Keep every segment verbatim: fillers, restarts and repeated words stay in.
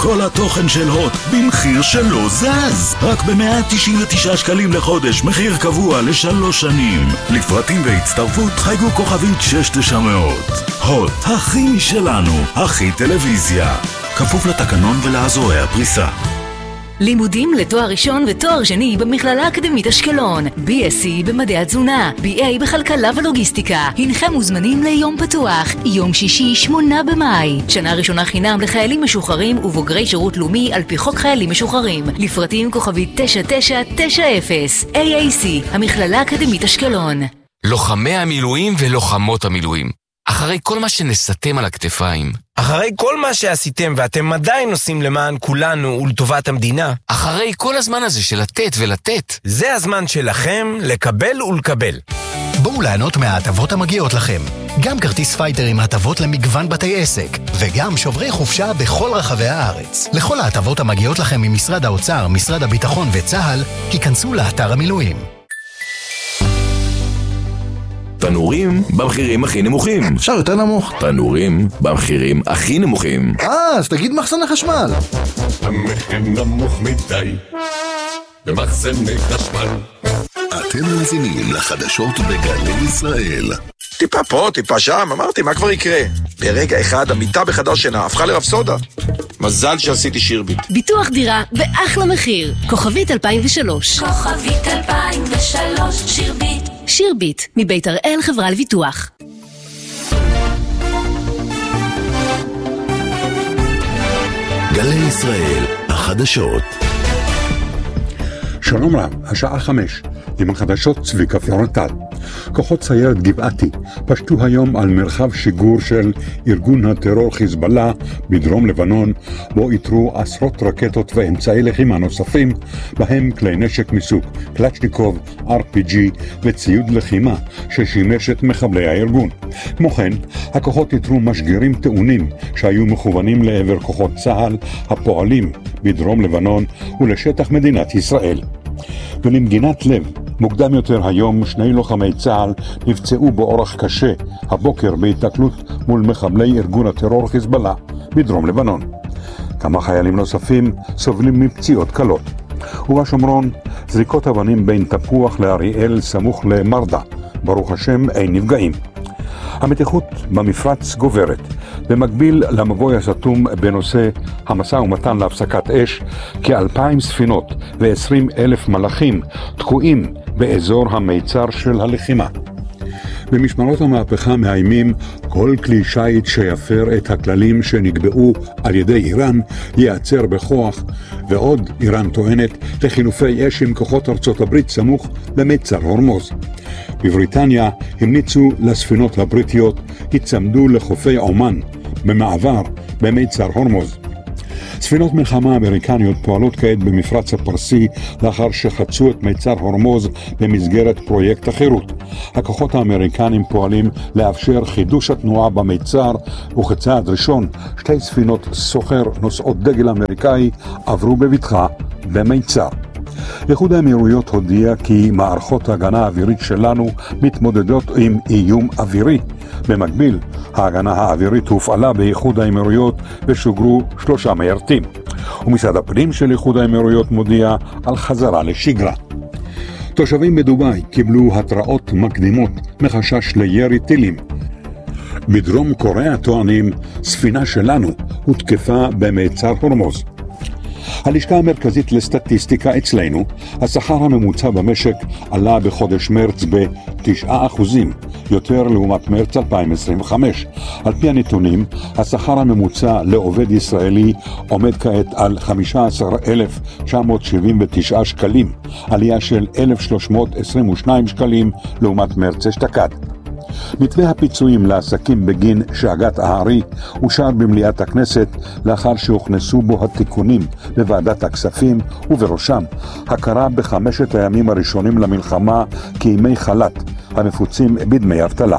כל התוכן של הוט במחיר שלא זז. רק ב-מאה תשעים ותשעה שקלים לחודש, מחיר קבוע לשלוש שנים. לפרטים והצטרפות חייגו כוכבית שש תשע מאות. הוט, הכי משלנו, הכי טלוויזיה. כפוף לתקנון ולאזורי הפריסה. לימודים לתואר ראשון ותואר שני במכללה האקדמית אשקלון, בי אס סי במדעי התזונה, בי איי בכלכלה ולוגיסטיקה. הנכם מוזמנים ליום פתוח, יום שישי שמונה במאי. שנה ראשונה חינם לחיילים משוחררים ובוגרי שירות לאומי על פי חוק חיילים משוחררים. לפרטים כוכבית תשע תשע תשע אפס. איי איי סי, המכללה האקדמית אשקלון. לוחמי המילואים ולוחמות המילואים, אחרי כל מה שנסתם על הכתפיים, אחרי כל מה שעשיתם ואתם עדיין עושים למען כולנו ולטובת המדינה, אחרי כל הזמן הזה של לתת ולתת, זה הזמן שלכם לקבל ולקבל. בואו לענות מההטבות המגיעות לכם. גם כרטיס פייטר עם הטבות למגוון בתי עסק, וגם שוברי חופשה בכל רחבי הארץ. לכל ההטבות המגיעות לכם ממשרד האוצר, משרד הביטחון וצה"ל, היכנסו לאתר המילואים. תנורים במחירים הכי נמוכים. אפשר יותר נמוך. תנורים במחירים הכי נמוכים. אה, אז תגיד מחסני חשמל. המחיר נמוך מדי במחסני חשמל. אתם מאזינים לחדשות בגלי ישראל. טיפה פה, טיפה שם, אמרתי, מה כבר יקרה? ברגע אחד, המיטה בחדר שינה הפכה לרפסודה. מזל שעשיתי שירביט. ביטוח דירה באחלה מחיר. כוכבית אלפיים ושלוש. כוכבית אלפיים ושלוש, שירביט. שירביט, מבית הראל חברה לביטוח. גלי ישראל, החדשות. שלום רב, השעה חמש, עם החדשות צביקה פלורנטל. כוחות סיירת גבעתי פשטו היום על מרחב שיגור של ארגון הטרור חיזבאללה בדרום לבנון, בו איתרו עשרות רקטות ואמצעי לחימה נוספים, בהם כלי נשק מסוג קלצ'ניקוב, אר פי ג'י וציוד לחימה ששימש את מחבלי הארגון. כמו כן, הכוחות איתרו משגרים טעונים שהיו מכוונים לעבר כוחות צה"ל הפועלים בדרום לבנון ולשטח מדינת ישראל. ולמגינת לב, מוקדם יותר היום שני לוחמי צה"ל נפצעו באורח קשה הבוקר בהתקלות מול מחבלי ארגון הטרור חיזבאללה בדרום לבנון. כמה חיילים נוספים סובלים מפציעות קלות. ובשומרון, זריקות אבנים בין תפוח לאריאל סמוך למרדה. ברוך השם אין נפגעים. המתיחות במפרץ גוברת. במקביל למבוי הסתום בנושא המשא ומתן להפסקת אש, כאלפיים ספינות ועשרים אלף מלאכים תקועים באזור המיצר של הלחימה. במשמרות המהפכה מאיימים כל כלי שיט שיפר את הכללים שנקבעו על ידי איראן ייעצר בכוח, ועוד איראן טוענת לחילופי אש עם כוחות ארצות הברית סמוך למיצר הורמוז. בבריטניה המליצו לספינות הבריטיות הצמדו לחופי עומן במעבר במיצר הורמוז. ספינות מלחמה אמריקניות פועלות כעת במפרץ הפרסי לאחר שחצו את מיצר הורמוז במסגרת פרויקט החירות. הכוחות האמריקנים פועלים לאפשר חידוש התנועה במיצר, וכצעד ראשון שתי ספינות סוחר נושאות דגל אמריקאי עברו בבטחה במיצר. איחוד האמירויות הודיע כי מערכות ההגנה האווירית שלנו מתמודדות עם איום אווירי. במקביל, ההגנה האווירית הופעלה באיחוד האמירויות ושוגרו שלושה מיירטים. ומשרד הפנים של איחוד האמירויות מודיע על חזרה לשגרה. תושבים בדובאי קיבלו התראות מקדימות מחשש לירי טילים. בדרום קוריאה טוענים ספינה שלנו הותקפה במיצר הורמוז. הלשכה המרכזית לסטטיסטיקה אצלנו, השכר הממוצע במשק עלה בחודש מרץ ב-תשעה אחוזים, יותר לעומת מרץ אלפיים עשרים וחמש. על פי הנתונים, השכר הממוצע לעובד ישראלי עומד כעת על חמישה עשר אלף תשע מאות שבעים ותשעה שקלים, עלייה של אלף שלוש מאות עשרים ושניים שקלים לעומת מרץ אשתקד. מתווה הפיצויים לעסקים בגין שאגת ההרי אושר במליאת הכנסת לאחר שהוכנסו בו התיקונים בוועדת הכספים, ובראשם הכרה בחמשת הימים הראשונים למלחמה כימי חל"ת המפוצים בדמי אבטלה.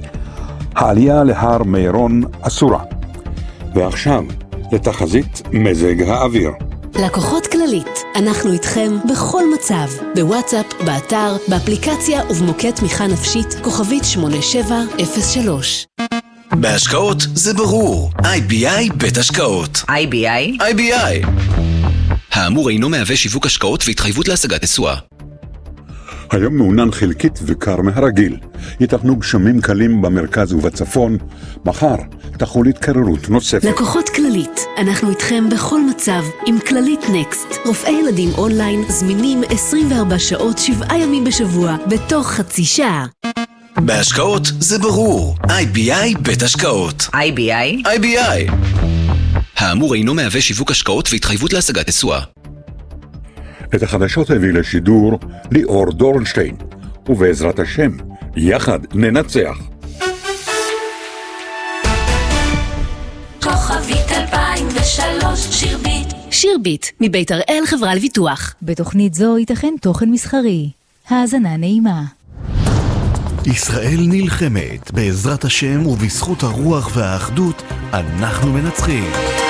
העלייה להר מירון אסורה. ועכשיו לתחזית מזג האוויר. לקוחות כללית, אנחנו איתכם בכל מצב, בוואטסאפ, באתר, באפליקציה ובמוקד תמיכה נפשית, כוכבית שמונה שבע אפס שלוש. בהשקעות זה ברור. איי בי איי בית השקעות. איי בי איי? איי בי איי. האמור אינו מהווה שיווק השקעות והתחייבות להשגת תשואה. היום מעונן חלקית וקר מהרגיל. ייתכנו גשמים קלים במרכז ובצפון. מחר תחול התקררות נוספת. לקוחות כללית, אנחנו איתכם בכל מצב עם כללית נקסט. רופאי ילדים אונליין זמינים עשרים וארבע שעות, שבעה ימים בשבוע, בתוך חצי שעה. בהשקעות זה ברור. איי בי איי בית השקעות. איי בי איי? איי בי איי. האמור אינו מהווה שיווק השקעות והתחייבות להשגת תשואה. את החדשות הביא לשידור ליאור דורנשטיין, ובעזרת השם, יחד ננצח. כוכבית אלפיים ושלוש שירביט. שירביט, מבית הראל חברה לביטוח. בתוכנית זו ייתכן תוכן מסחרי. האזנה נעימה. ישראל נלחמת, בעזרת השם ובזכות הרוח והאחדות אנחנו מנצחים.